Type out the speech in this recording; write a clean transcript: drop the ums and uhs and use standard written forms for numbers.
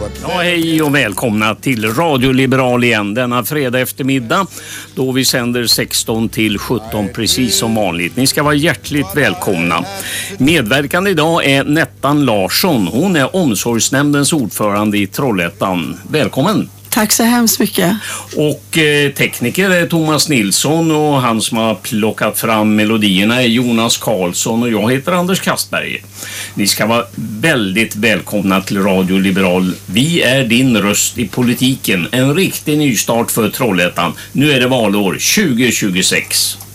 Ja, hej och välkomna till Radio Liberal igen denna fredag eftermiddag då vi sänder 16 till 17 precis som vanligt. Ni ska vara hjärtligt välkomna. Medverkande idag är Nettan Larsson. Hon är omsorgsnämndens ordförande i Trollhättan. Välkommen! Tack så hemskt mycket. Och tekniker är Thomas Nilsson och han som har plockat fram melodierna är Jonas Karlsson och jag heter Anders Kastberg. Ni ska vara väldigt välkomna till Radio Liberal. Vi är din röst i politiken. En riktig nystart för Trollhättan. Nu är det valår 2026.